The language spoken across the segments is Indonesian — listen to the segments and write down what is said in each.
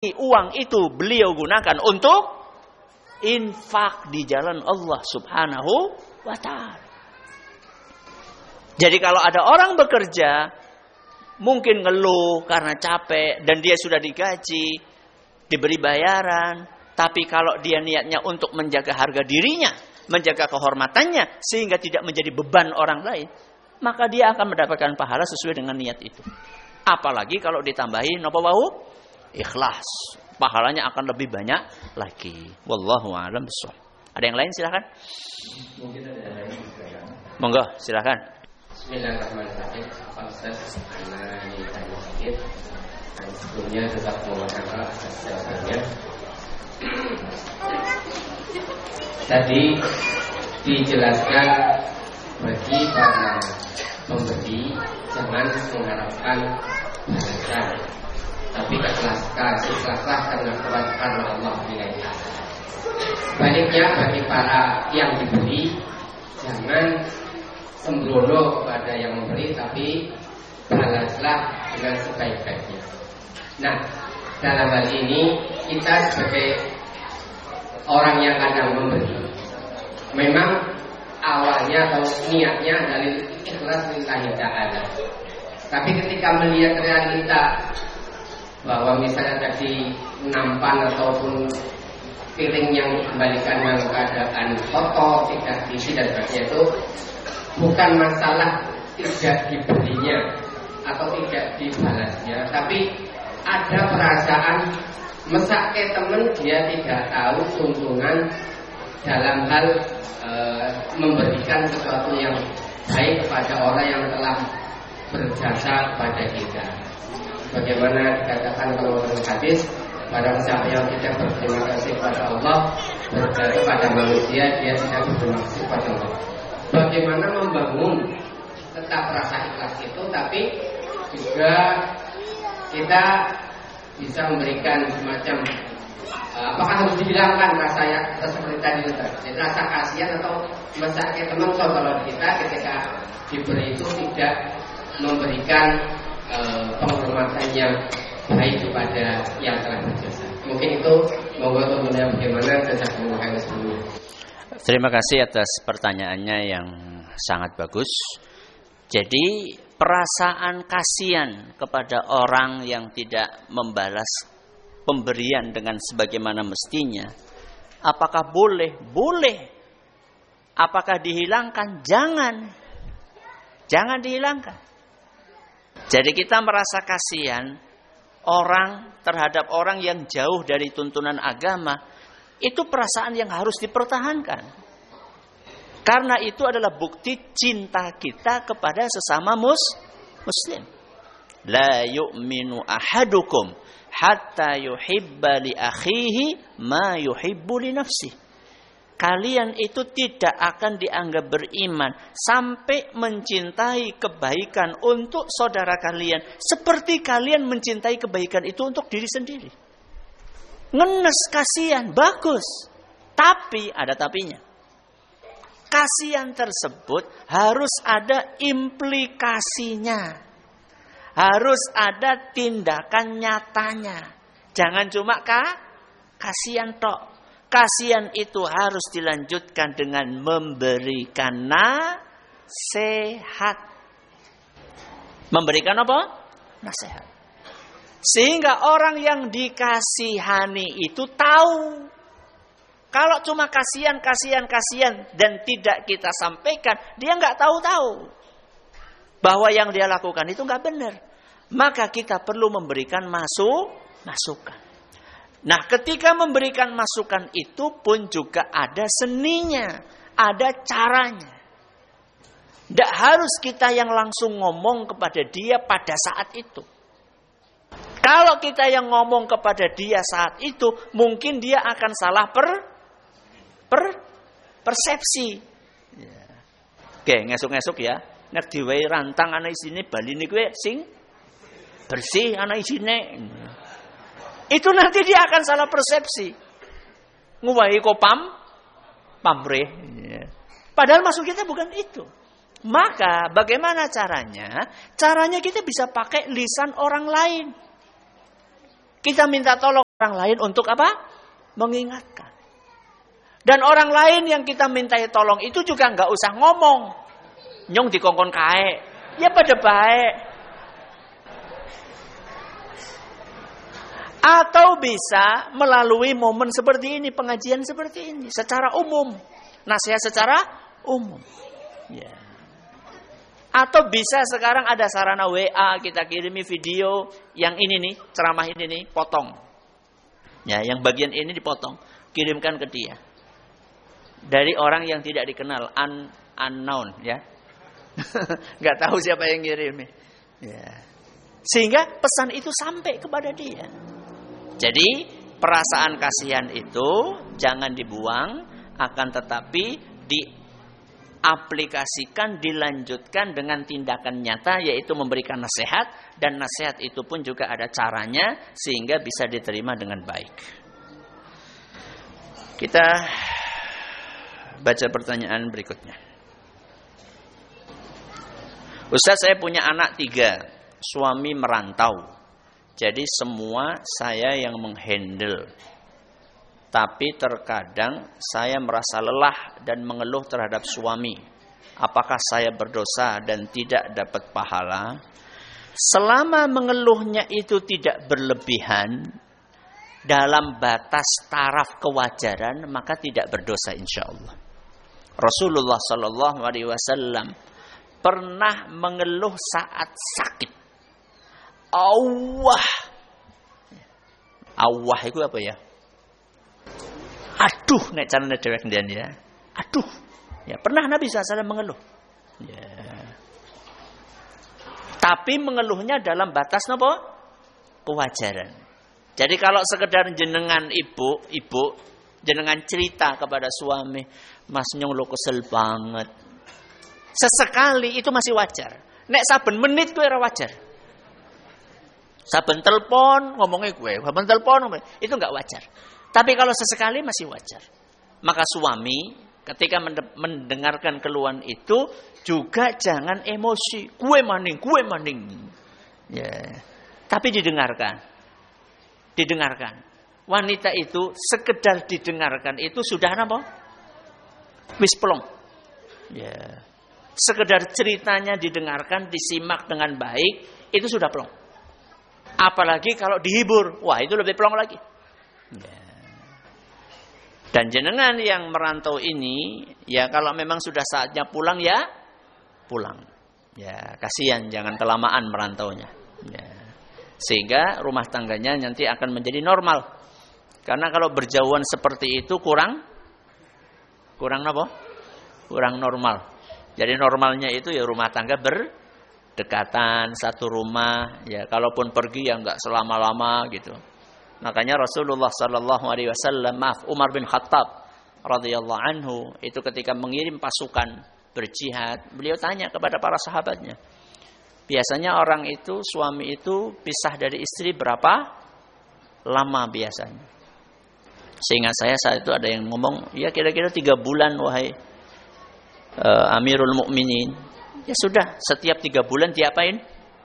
uang itu beliau gunakan untuk infak di jalan Allah Subhanahu wa ta'ala. Jadi kalau ada orang bekerja, mungkin ngeluh karena capek dan dia sudah digaji, diberi bayaran, tapi kalau dia niatnya untuk menjaga harga dirinya, menjaga kehormatannya sehingga tidak menjadi beban orang lain, maka dia akan mendapatkan pahala sesuai dengan niat itu. Apalagi kalau ditambahi napa wau? Ikhlas. Pahalanya akan lebih banyak lagi. Wallahu a'lam bishawab. Ada yang lain silakan. Mungkin ada yang lain juga ya. Monggo silakan. Bismillahirrahmanirrahim. Pak Ustaz, anak ini tanya sedikit. Dan sebelumnya tetap mengatakan atas jawabannya. Tadi dijelaskan bagi para pemberi jangan mengharapkan balasan, tapi ikhlaslah karena Allah nilainya. Baliknya bagi para yang diberi jangan sembrono kepada yang memberi, tapi balaslah dengan sebaik-baiknya. Nah, dalam hal ini kita sebagai orang yang akan memberi, memang awalnya atau niatnya adalah ikhlas lillahi ta'ala. Tapi ketika melihat realita bahwa misalnya tadi nampan ataupun piring yang dikembalikan dalam keadaan kotor, tidak diisi dan sebagainya, itu bukan masalah tidak diberinya atau tidak dibalasnya, tapi ada perasaan mesake temen dia tidak tahu keuntungan dalam hal memberikan sesuatu yang baik kepada orang yang telah berjasa kepada kita. Bagaimana dikatakan kalau dalam hadis, barang siapa yang tidak berterima kasih kepada Allah, kepada manusia, dia tidak berterima kasih kepada Allah. Bagaimana membangun tetap rasa ikhlas itu, tapi juga kita bisa memberikan semacam apakah harus dihilangkan rasa yang seperti tadi itu, jadi rasa kasihan atau mesake teman. So, kalau kita ketika diberi itu tidak memberikan penghormatan yang baik kepada yang telah berjasa. Mungkin itu monggo teman-teman bagaimana jazakumullah sebelumnya. Terima kasih atas pertanyaannya yang sangat bagus. Jadi perasaan kasihan kepada orang yang tidak membalas pemberian dengan sebagaimana mestinya, apakah boleh? Boleh. Apakah dihilangkan? Jangan dihilangkan. Jadi kita merasa kasihan orang terhadap orang yang jauh dari tuntunan agama, itu perasaan yang harus dipertahankan. Karena itu adalah bukti cinta kita kepada sesama muslim. La yu'minu ahadukum hatta yuhibba li akhihi ma yuhibbu li nafsihi. Kalian itu tidak akan dianggap beriman sampai mencintai kebaikan untuk saudara kalian seperti kalian mencintai kebaikan itu untuk diri sendiri. Ngenes kasihan, bagus. Tapi ada tapinya. Kasihan tersebut harus ada implikasinya. Harus ada tindakan nyatanya. Jangan cuma kasihan tok. Kasihan itu harus dilanjutkan dengan memberikan nasihat. Memberikan apa? Nasihat. Sehingga orang yang dikasihani itu tahu. Kalau cuma kasihan dan tidak kita sampaikan, dia nggak tahu bahwa yang dia lakukan itu nggak benar. Maka kita perlu memberikan masukan. Nah, ketika memberikan masukan itu pun juga ada seninya, ada caranya. Tidak harus kita yang langsung ngomong kepada dia pada saat itu. Kalau kita yang ngomong kepada dia saat itu, mungkin dia akan salah persepsi. Ya. Oke, ngesuk-ngesuk ya. Nek diwai rantang ana isine bali niku sing bersih ana isine. Itu nanti dia akan salah persepsi. Nguwahi kok pamrih. Ya. Padahal maksud kita bukan itu. Maka bagaimana caranya? Caranya kita bisa pakai lisan orang lain. Kita minta tolong orang lain untuk apa? Mengingatkan. Dan orang lain yang kita mintai tolong itu juga nggak usah ngomong. Nyong dikongkon kae. Ya pada baik. Atau bisa melalui momen seperti ini, pengajian seperti ini, secara umum. Nasihat secara umum. Ya. Atau bisa sekarang ada sarana WA, kita kirimi video yang ini nih, ceramah ini nih, potong. Ya, yang bagian ini dipotong, kirimkan ke dia. Dari orang yang tidak dikenal, unknown, ya. Nggak tahu siapa yang ngirim. Ya. Sehingga pesan itu sampai kepada dia. Jadi perasaan kasihan itu jangan dibuang, akan tetapi diaplikasikan, dilanjutkan dengan tindakan nyata, yaitu memberikan nasihat, dan nasihat itu pun juga ada caranya sehingga bisa diterima dengan baik. Kita baca pertanyaan berikutnya. Ustaz, saya punya anak 3, suami merantau. Jadi semua saya yang menghandle. Tapi terkadang saya merasa lelah dan mengeluh terhadap suami. Apakah saya berdosa dan tidak dapat pahala? Selama mengeluhnya itu tidak berlebihan, dalam batas taraf kewajaran, maka tidak berdosa insyaallah. Rasulullah SAW pernah mengeluh saat sakit. Awah itu apa ya? Aduh, nek carane dhewek ndian ya. Aduh. Ya, pernah Nabi SAW mengeluh. Ya. Tapi mengeluhnya dalam batas napa? Kewajaran. Jadi kalau sekedar jenengan ibu jenengan cerita kepada suami, Mas Nyong lo kesel banget. Sesekali itu masih wajar. Nek saben menit kuwi ora wajar. Saben telepon ngomongnya gue, saben telepon ngomongnya, itu enggak wajar. Tapi kalau sesekali masih wajar. Maka suami ketika mendengarkan keluhan itu juga jangan emosi. Gue maning. Ya. Tapi didengarkan. Wanita itu sekedar didengarkan itu sudah apa? Wis plong. Ya. Sekedar ceritanya didengarkan, disimak dengan baik, itu sudah plong. Apalagi kalau dihibur, wah itu lebih plong lagi. Ya. Dan jenengan yang merantau ini, ya kalau memang sudah saatnya pulang ya pulang. Ya kasihan, jangan kelamaan merantaunya. Ya. Sehingga rumah tangganya nanti akan menjadi normal. Karena kalau berjauhan seperti itu kurang apa? Kurang normal. Jadi normalnya itu ya rumah tangga berdekatan, satu rumah. Ya kalaupun pergi ya nggak selama-lama gitu. Makanya Rasulullah SAW, Umar bin Khattab radhiyallahu anhu itu ketika mengirim pasukan berjihad, beliau tanya kepada para sahabatnya, biasanya orang itu, suami itu pisah dari istri berapa lama biasanya? Sehingga saya saat itu ada yang ngomong, ya kira-kira 3 bulan wahai Amirul Mukminin. Ya sudah, setiap 3 bulan diapain?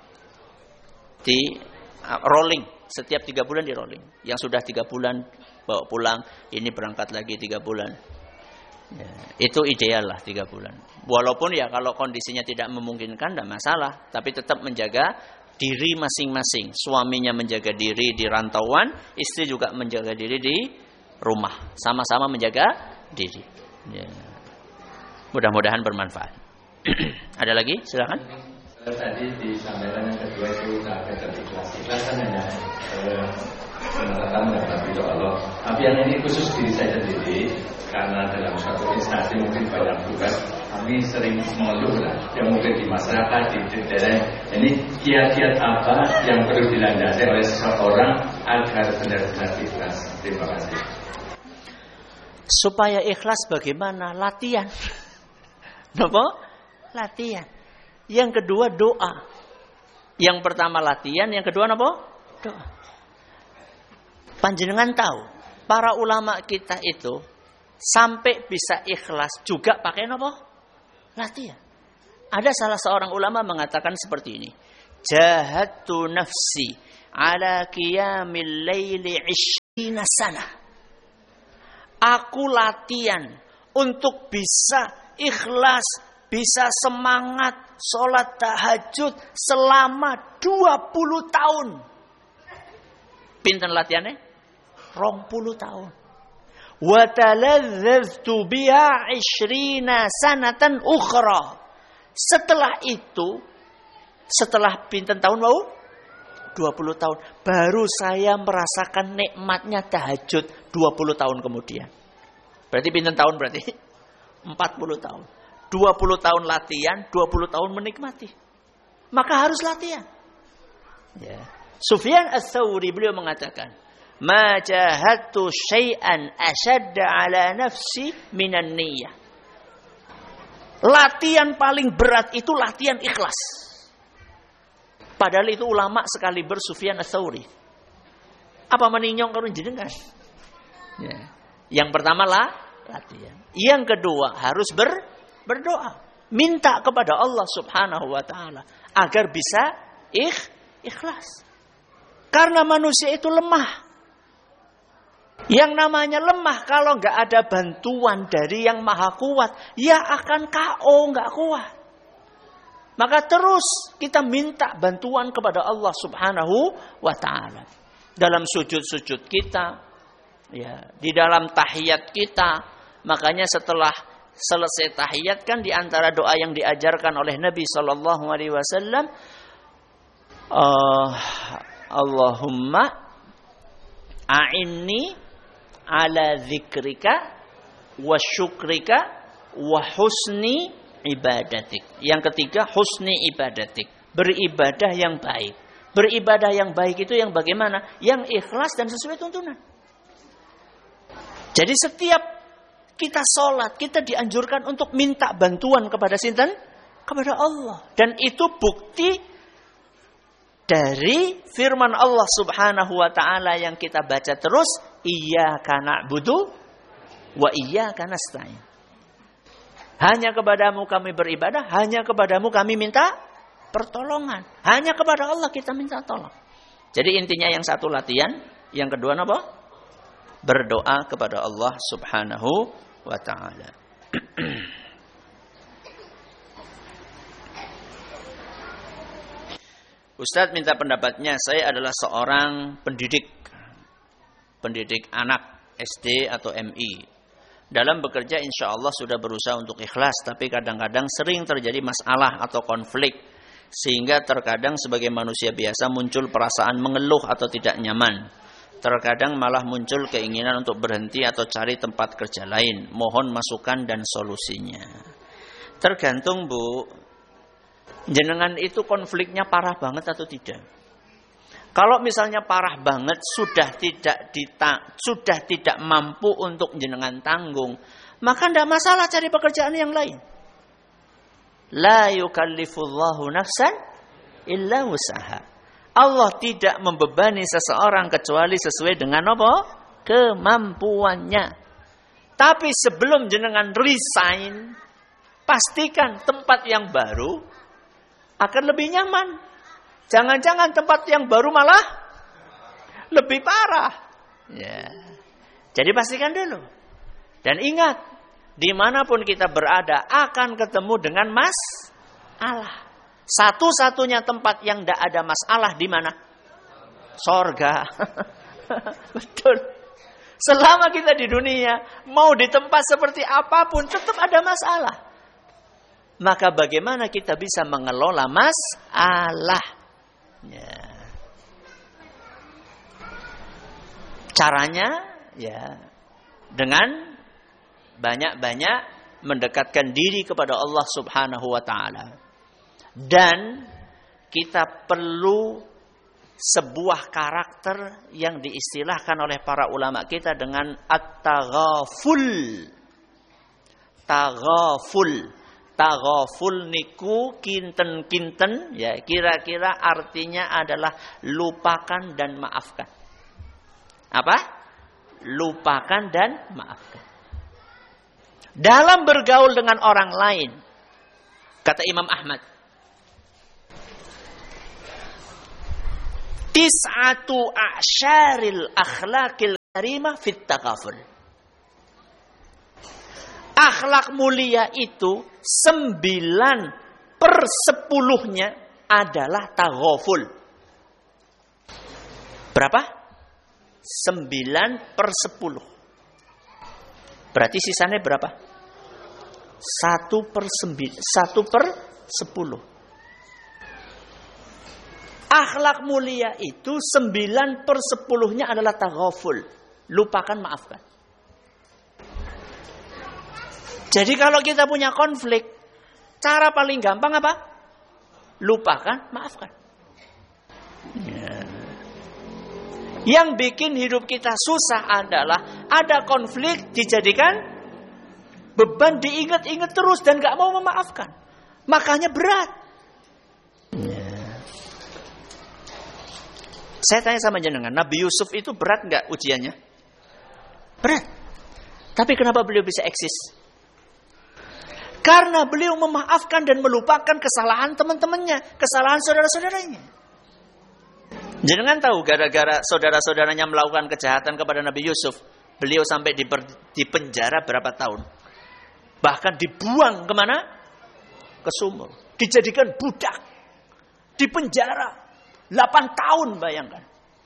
Di rolling. Setiap 3 bulan di rolling. Yang sudah 3 bulan bawa pulang, ini berangkat lagi 3 bulan. Ya, itu ideal lah 3 bulan. Walaupun ya kalau kondisinya tidak memungkinkan tidak masalah, tapi tetap menjaga diri masing-masing. Suaminya menjaga diri di rantauan, istri juga menjaga diri di rumah. Sama-sama menjaga diri. Ya. Mudah-mudahan bermanfaat. Ada lagi? Silakan. Tadi disampaikan yang kedua itu kata ikhlas. Ikhlas kan hanya mengatakan dapat ridho Allah. Tapi yang ini khusus diri saya sendiri, karena dalam suatu instansi mungkin banyak tugas, kami sering mengeluh lah, yang mungkin di masyarakat, di daerah. Ini kiat-kiat apa yang perlu dilandasi oleh seseorang agar benar-benar ikhlas? Terima kasih. Supaya ikhlas bagaimana? Latihan. Kenapa? Latihan. Yang kedua doa. Yang pertama latihan, yang kedua apa? Doa. Panjenengan tahu, para ulama kita itu sampai bisa ikhlas juga pakai apa? Latihan. Ada salah seorang ulama mengatakan seperti ini. Jahadtu nafsi ala qiyamil laili sana. Aku latihan untuk bisa ikhlas, bisa semangat sholat tahajud selama 20 tahun. Pinten latihannya? 20 tahun. Wa taladzaztu biha 20 sanatan ukhra. Setelah itu, setelah pinten tahun mau? 20 tahun. Baru saya merasakan nikmatnya tahajud 20 tahun kemudian. Berarti pinten tahun berarti? 40 tahun. 20 tahun latihan, 20 tahun menikmati. Maka harus latihan. Ya. Sufyan Ats-Tsauri beliau mengatakan, "Ma jahadtu syai'an ashadda 'ala nafsi minan niyyah." Latihan paling berat itu latihan ikhlas. Padahal itu ulama sekali Sufyan Ats-Tsauri. Apa meninyong karo jenengan? Ya. Yang pertama latihan. Yang kedua harus berdoa, minta kepada Allah Subhanahu wa taala agar bisa ikhlas. Karena manusia itu lemah. Yang namanya lemah kalau enggak ada bantuan dari yang maha kuat, ya akan KO, enggak kuat. Maka terus kita minta bantuan kepada Allah Subhanahu wa taala. Dalam sujud-sujud kita, ya, di dalam tahiyat kita. Makanya setelah selesai tahiyat kan di antara doa yang diajarkan oleh Nabi sallallahu alaihi wasallam, Allahumma a'inni ala dzikrika wa syukrika wa husni ibadatik. Yang ketiga, husni ibadatik. Beribadah yang baik. Beribadah yang baik itu yang bagaimana? Yang ikhlas dan sesuai tuntunan. Jadi setiap kita sholat, kita dianjurkan untuk minta bantuan kepada sinten? Kepada Allah. Dan itu bukti dari firman Allah Subhanahu wa taala yang kita baca terus, iyyaka na'budu wa iyyaka nasta'in. Hanya kepadamu kami beribadah, hanya kepadamu kami minta pertolongan. Hanya kepada Allah kita minta tolong. Jadi intinya yang satu latihan, yang kedua apa? Berdoa kepada Allah Subhanahu wa ta'ala. Ustadz minta pendapatnya, saya adalah seorang pendidik anak SD atau MI. Dalam bekerja insya Allah sudah berusaha untuk ikhlas, tapi kadang-kadang sering terjadi masalah atau konflik. Sehingga terkadang sebagai manusia biasa muncul perasaan mengeluh atau tidak nyaman. Terkadang malah muncul keinginan untuk berhenti atau cari tempat kerja lain. Mohon masukan dan solusinya. Tergantung Bu, jenengan itu konfliknya parah banget atau tidak. Kalau misalnya parah banget sudah tidak mampu untuk jenengan tanggung, maka tidak masalah cari pekerjaan yang lain. La yukallifullahu nafsan illa wus'aha. Allah tidak membebani seseorang kecuali sesuai dengan apa? Kemampuannya. Tapi sebelum jenengan resign, pastikan tempat yang baru akan lebih nyaman. Jangan-jangan tempat yang baru malah lebih parah. Ya. Jadi pastikan dulu. Dan ingat, dimanapun kita berada akan ketemu dengan masalah. Satu-satunya tempat yang tidak ada masalah di mana? Sorga. Betul. Selama kita di dunia, mau di tempat seperti apapun, tetap ada masalah. Maka bagaimana kita bisa mengelola masalah? Ya. Caranya ya dengan banyak-banyak mendekatkan diri kepada Allah Subhanahu wa taala. Dan kita perlu sebuah karakter yang diistilahkan oleh para ulama kita dengan at-taghaful. Taghaful niku kinten-kinten, ya kira-kira artinya adalah lupakan dan maafkan. Apa? Lupakan dan maafkan. Dalam bergaul dengan orang lain, kata Imam Ahmad, tis'atu a'syaril akhlaqil karimah fit takaful. Akhlak mulia itu 9/10-nya adalah taghaful. Berapa? 9/10. Berarti sisanya berapa? 1/10. Akhlak mulia itu 9/10-nya adalah taghaful. Lupakan, maafkan. Jadi kalau kita punya konflik, cara paling gampang apa? Lupakan, maafkan. Ya. Yang bikin hidup kita susah adalah ada konflik dijadikan beban, diingat-ingat terus dan gak mau memaafkan. Makanya berat. Ya. Saya tanya sama jenengan, Nabi Yusuf itu berat gak ujiannya? Berat. Tapi kenapa beliau bisa eksis? Karena beliau memaafkan dan melupakan kesalahan teman-temannya, kesalahan saudara-saudaranya. Jangan tahu gara-gara saudara-saudaranya melakukan kejahatan kepada Nabi Yusuf, beliau sampai di penjara berapa tahun. Bahkan dibuang kemana? Ke sumur. Dijadikan budak. Di penjara 8 tahun, bayangkan.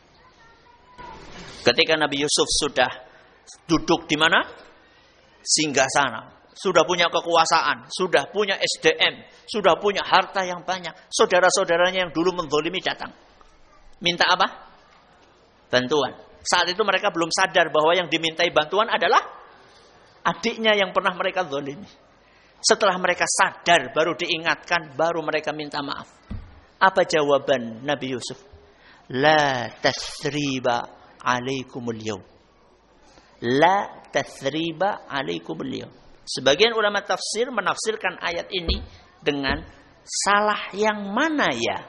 Ketika Nabi Yusuf sudah duduk di mana? Singgasana. Sudah punya kekuasaan, sudah punya SDM, sudah punya harta yang banyak. Saudara-saudaranya yang dulu menzalimi datang. Minta apa? Bantuan. Saat itu mereka belum sadar bahwa yang dimintai bantuan adalah adiknya yang pernah mereka zalimi. Setelah mereka sadar, baru diingatkan, baru mereka minta maaf. Apa jawaban Nabi Yusuf? La tathriba alaikumul yawm. La tathriba alaikumul yawm. Sebagian ulama tafsir menafsirkan ayat ini dengan salah yang mana ya?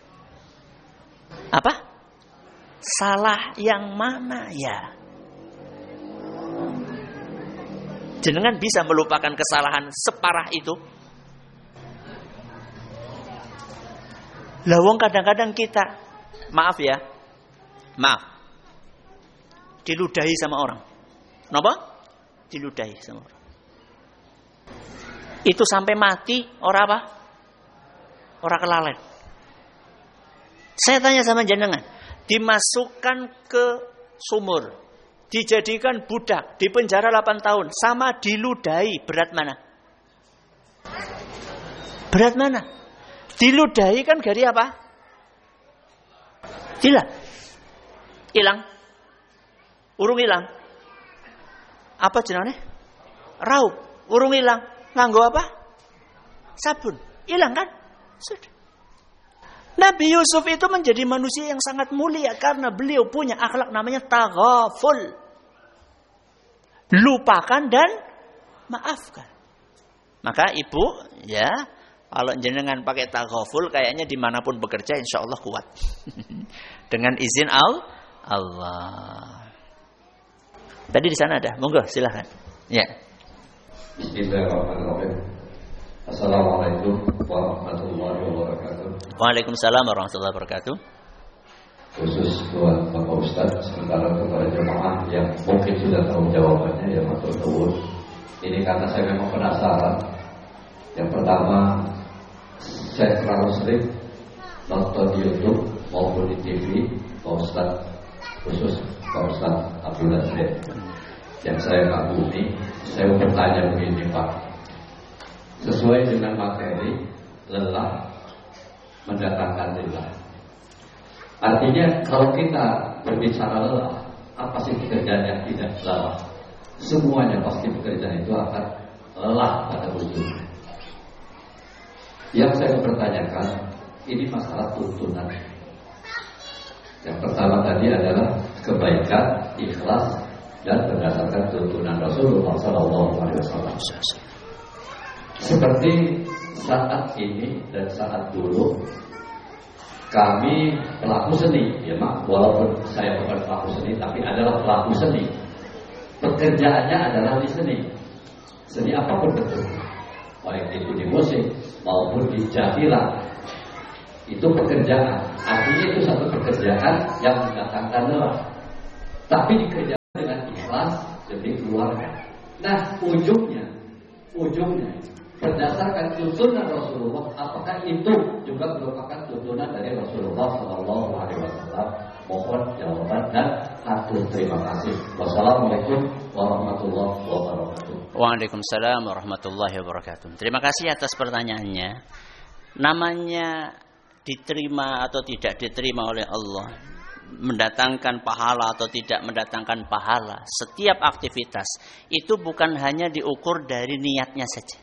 Apa? Salah yang mana ya? Jenengan bisa melupakan kesalahan separah itu? Lawang kadang-kadang kita, maaf ya, maaf, diludahi sama orang. Kenapa? Diludahi sama orang. Itu sampai mati, orang apa? Orang kelalet. Saya tanya sama jenengan, dimasukkan ke sumur, dijadikan budak, di penjara 8 tahun, sama diludahi, berat mana? Berat mana? Diludahi kan dari apa? Hilang. Urung hilang. Apa jenenge? Raup. Urung hilang. Nganggo apa? Sabun. Hilang kan? Sudah. Nabi Yusuf itu menjadi manusia yang sangat mulia karena beliau punya akhlak namanya taghaful. Lupakan dan maafkan. Maka ibu, ya, kalau jenengan pakai taghaful, kayaknya dimanapun bekerja insya Allah kuat. Dengan izin Allah. Tadi di sana ada, monggo silahkan. Ya. Bismillahirrahmanirrahim. Assalamualaikum warahmatullahi wabarakatuh. Waalaikumsalam warahmatullahi wabarakatuh. Khusus buat Bapak Ustadz, sementara kepada jemaah yang mungkin sudah tahu jawabannya, ya matur nuwun. Ini karena saya memang penasaran. Yang pertama, saya terlalu sering nonton di YouTube maupun di TV Pak Ustadz, khusus Pak Ustadz Abdul Nasir. Yang saya kagumi, saya bertanya begini Pak, sesuai dengan materi, lelah mendatangkan lelah. Artinya kalau kita berbicara lelah, apa sih pekerjaan yang tidak lelah? Semuanya pasti pekerjaan itu akan lelah pada ujungnya. Yang saya bertanyakan, ini masalah tuntunan. Yang pertama tadi adalah kebaikan, ikhlas, dan berdasarkan tuntunan Rasulullah SAW. Seperti saat ini dan saat dulu, kami pelaku seni, ya mak, walaupun saya bukan pelaku seni, tapi adalah pelaku seni. Pekerjaannya adalah di seni. Seni apapun betul, baik itu di musik maupun di jahillah, itu pekerjaan. Artinya itu satu pekerjaan yang mendatangkan lelah. Tapi dikerjakan dengan ikhlas demi keluarga. Nah, ujungnya berdasarkan tuntunan Rasulullah, apakah itu juga merupakan tuntunan dari Rasulullah SAW? Mohon jawaban dan atur terima kasih. Wassalamualaikum warahmatullahi wabarakatuh. Waalaikumsalam warahmatullahi wabarakatuh. Terima kasih atas pertanyaannya. Namanya diterima atau tidak diterima oleh Allah, mendatangkan pahala atau tidak mendatangkan pahala, setiap aktivitas itu bukan hanya diukur dari niatnya saja,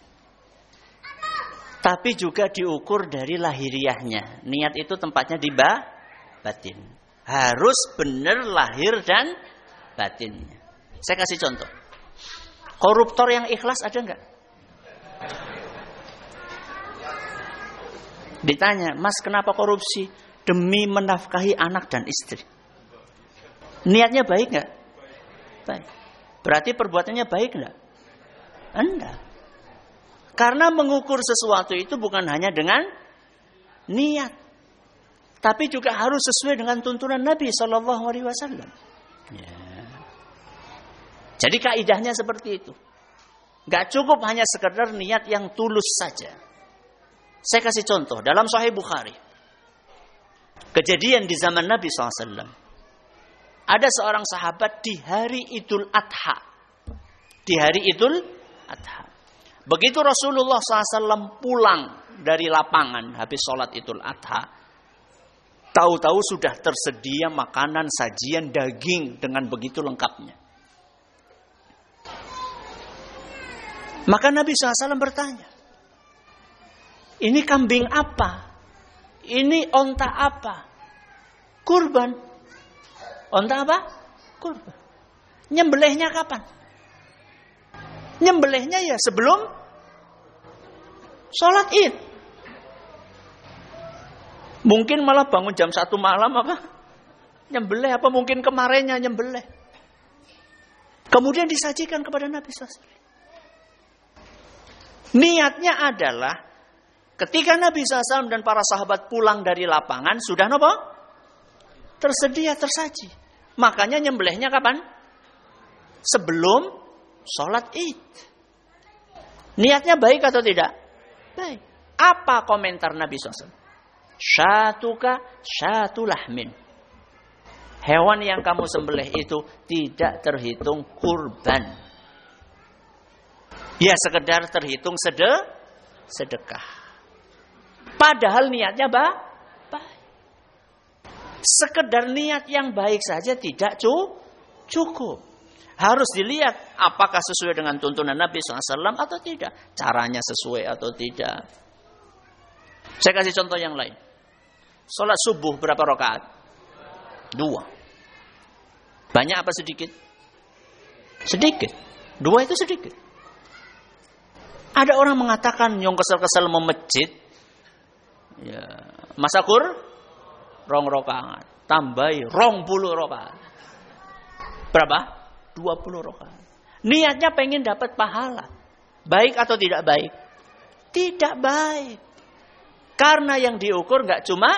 tapi juga diukur dari lahiriahnya. Niat itu tempatnya di batin. Harus benar lahir dan batinnya. Saya kasih contoh. Koruptor yang ikhlas ada enggak? Ditanya, Mas kenapa korupsi? Demi menafkahi anak dan istri. Niatnya baik enggak? Baik. Berarti perbuatannya baik enggak? Enggak. Karena mengukur sesuatu itu bukan hanya dengan niat, tapi juga harus sesuai dengan tuntunan Nabi SAW. Ya. Jadi kaidahnya seperti itu. Gak cukup hanya sekedar niat yang tulus saja. Saya kasih contoh dalam Sahih Bukhari. Kejadian di zaman Nabi SAW. Ada seorang sahabat di hari Idul Adha. Di hari Idul Adha. Begitu Rasulullah SAW pulang dari lapangan habis sholat Idul Adha, tahu-tahu sudah tersedia makanan sajian daging dengan begitu lengkapnya. Maka Nabi SAW bertanya, ini kambing apa? Ini onta apa? Kurban. Onta apa? Kurban. Nyembelihnya kapan? Nyembelihnya ya sebelum sholat Id. Mungkin malah bangun jam 1 malam apa? Nyembelih apa mungkin kemarinnya nyembelih. Kemudian disajikan kepada Nabi SAW. Niatnya adalah ketika Nabi SAW dan para sahabat pulang dari lapangan sudah apa? Tersedia, tersaji. Makanya nyembelihnya kapan? Sebelum sholat Id. Niatnya baik atau tidak? Baik. Apa komentar Nabi SAW? Syatuka syatu lahmin. Hewan yang kamu sembelih itu tidak terhitung kurban. Ya sekedar terhitung sedekah. Padahal niatnya baik. Sekedar niat yang baik saja tidak cukup. Harus dilihat apakah sesuai dengan tuntunan Nabi SAW atau tidak. Caranya sesuai atau tidak. Saya kasih contoh yang lain. Sholat subuh berapa rakaat? 2. Banyak apa sedikit? Sedikit. 2 itu sedikit. Ada orang mengatakan yang kesel-kesel mau masjid, ya, masakur 2 rakaat, tambahi 20 rakaat. Berapa? 20 rakaat. Niatnya pengen dapat pahala. Baik atau tidak baik? Tidak baik. Karena yang diukur enggak cuma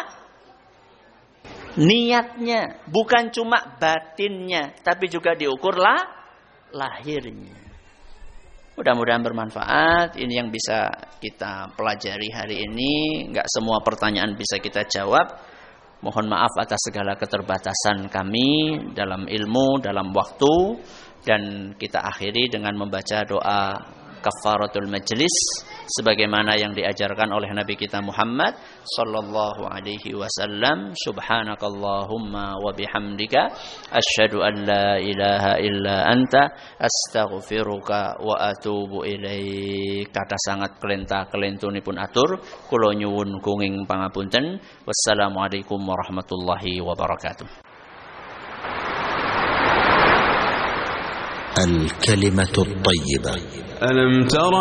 niatnya, bukan cuma batinnya, tapi juga diukurlah lahirnya. Mudah-mudahan bermanfaat. Ini yang bisa kita pelajari hari ini. Enggak semua pertanyaan bisa kita jawab. Mohon maaf atas segala keterbatasan kami dalam ilmu, dalam waktu. Dan kita akhiri dengan membaca doa kafaratul majlis sebagaimana yang diajarkan oleh Nabi kita Muhammad sallallahu alaihi wasallam. Subhanakallahumma wa bihamdika asyhadu an la ilaha illa anta astaghfiruka wa atubu ilaik. Kata sangat kelenta-kelentunipun atur kula nyuwun gunging pangapunten. Wassalamualaikum warahmatullahi wabarakatuh. الكلمة الطيبة. ألم تر